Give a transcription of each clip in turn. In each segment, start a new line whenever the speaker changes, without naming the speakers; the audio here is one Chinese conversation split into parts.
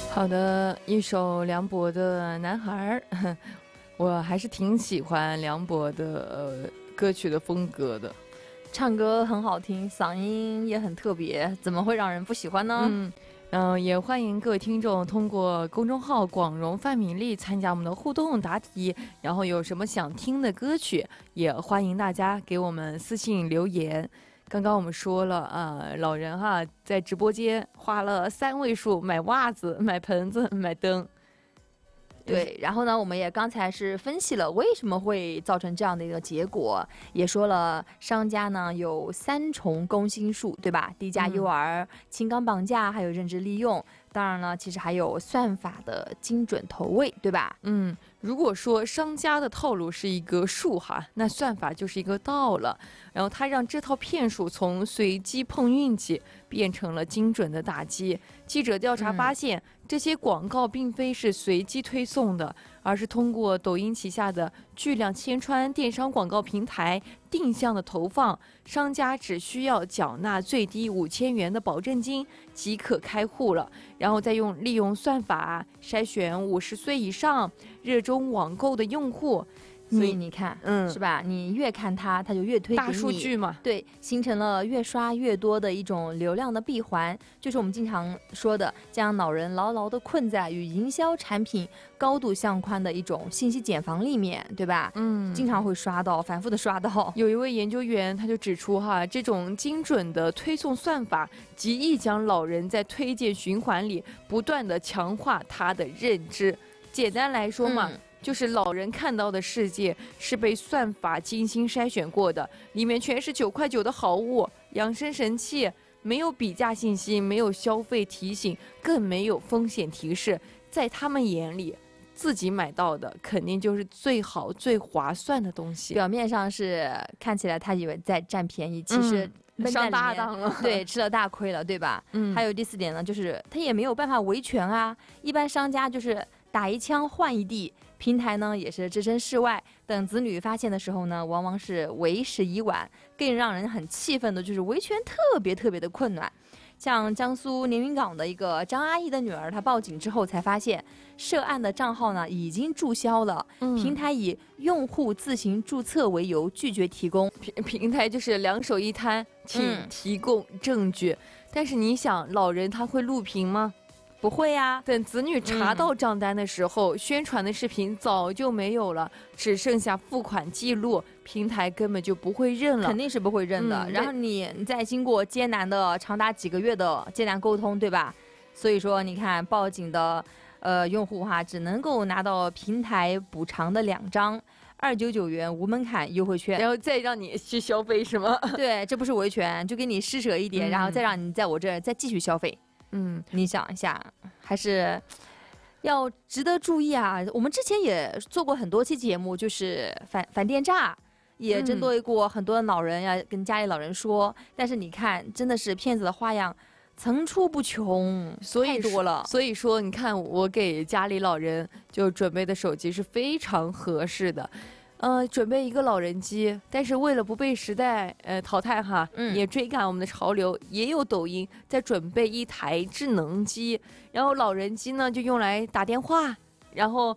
好的，一首梁博的《男孩》，我还是挺喜欢梁博的歌曲的风格的，
唱歌很好听，嗓音也很特别，怎么会让人不喜欢呢？
也欢迎各位听众通过公众号广荣范米粒参加我们的互动答题，然后有什么想听的歌曲，也欢迎大家给我们私信留言。刚刚我们说了老人哈在直播间花了3位数买袜子、买盆子、买灯。
对，然后呢，我们也刚才是分析了为什么会造成这样的一个结果，也说了商家呢有3重攻心术，对吧？低价诱饵、轻钢绑架，还有认知利用。当然了，其实还有算法的精准投喂，对吧？
如果说商家的套路是一个数哈，那算法就是一个道了。然后他让这套骗术从随机碰运气变成了精准的打击。记者调查发现，这些广告并非是随机推送的，而是通过抖音旗下的巨量千川电商广告平台定向的投放，商家只需要缴纳最低5000元的保证金即可开户了，然后再利用算法筛选50岁以上热衷网购的用户。
所以你看，是吧？你越看它就越推给你，
大数据嘛，
对，形成了越刷越多的一种流量的闭环，就是我们经常说的，将老人牢牢的困在与营销产品高度相关的一种信息茧房里面，对吧？经常会刷到，反复的刷到。
有一位研究员他就指出哈，这种精准的推送算法，极易将老人在推荐循环里不断的强化他的认知。简单来说嘛。就是老人看到的世界是被算法精心筛选过的，里面全是9块9的好物、养生神器，没有比价信息，没有消费提醒，更没有风险提示。在他们眼里，自己买到的肯定就是最好、最划算的东西。
表面上是看起来他以为在占便宜，其实
上大当了，
对，吃了大亏了，对吧？还有第4点呢，就是他也没有办法维权啊。一般商家就是打一枪换一地。平台呢也是置身事外，等子女发现的时候呢，往往是为时已晚。更让人很气愤的就是维权特别的困难。像江苏连云港的一个张阿姨的女儿，她报警之后才发现，涉案的账号呢已经注销了，平台以用户自行注册为由拒绝提供。
平台就是两手一摊，请提供证据。但是你想，老人他会录屏吗？
不会呀，
等子女查到账单的时候，宣传的视频早就没有了，只剩下付款记录，平台根本就不会认了，
肯定是不会认的。然后你再经过艰难的长达几个月的艰难沟通，对吧？所以说你看报警的用户哈，只能够拿到平台补偿的2张299元无门槛优惠券，
然后再让你去消费是吗？
对，这不是维权，就给你施舍一点，然后再让你在我这儿再继续消费。你想一下，还是要值得注意啊。我们之前也做过很多期节目，就是反电诈，也针对过很多老人要跟家里老人说。但是你看，真的是骗子的花样层出不穷，太多了。
所以说，你看我给家里老人就准备的手机是非常合适的。准备一个老人机，但是为了不被时代淘汰哈，也追赶我们的潮流，也有抖音在准备一台智能机，然后老人机呢就用来打电话，然后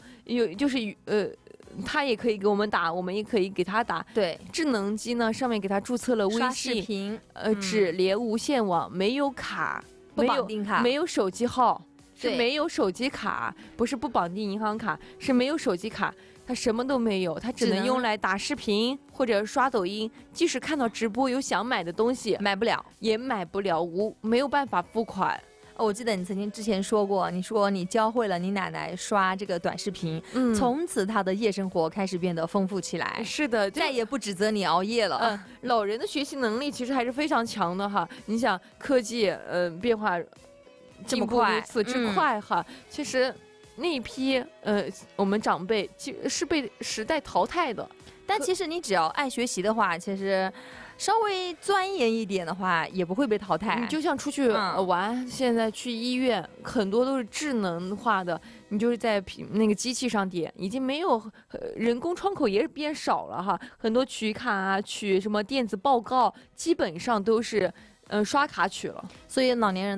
他也可以给我们打，我们也可以给他打。
对，
智能机呢上面给他注册了微信，
刷视频，
只连无线网，没有卡，
不绑定卡，
没有手机号。是没有手机卡，不是不绑定银行卡，是没有手机卡，它什么都没有，它只能用来打视频或者刷抖音。即使看到直播有想买的东西，
买不了，
也买不了，没有办法付款。
我记得你曾经之前说过，你说你教会了你奶奶刷这个短视频，从此她的夜生活开始变得丰富起来。
是的，
再也不指责你熬夜了。
老人的学习能力其实还是非常强的哈。你想科技变化
这么快，
如此之快哈，其实那一批我们长辈是被时代淘汰的。
但其实你只要爱学习的话，其实稍微钻研一点的话，也不会被淘汰。
你就像出去玩，现在去医院很多都是智能化的，你就是在那个机器上点，已经没有人工窗口也变少了哈。很多取卡啊，取什么电子报告，基本上都是刷卡取了。
所以老年人